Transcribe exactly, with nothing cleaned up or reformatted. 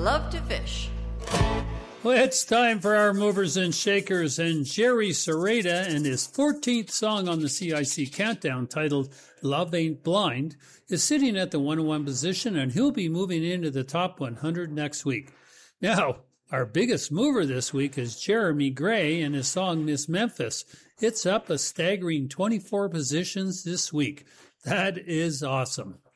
love to fish. Well, it's time for our movers and shakers, and Jerry Sereda and his fourteenth song on the C I C Countdown, titled Love Ain't Blind, is sitting at the one oh one position, and he'll be moving into the top one hundred next week. Now, our biggest mover this week is Jeremy Gray and his song Miss Memphis. It's up a staggering twenty-four positions this week. That is awesome.